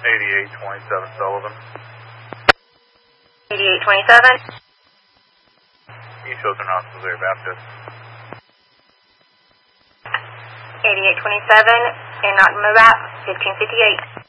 8827 Sullivan. 8827. East Hilton House, Missouri Baptist. 8827 in Norton Mobap, 1558.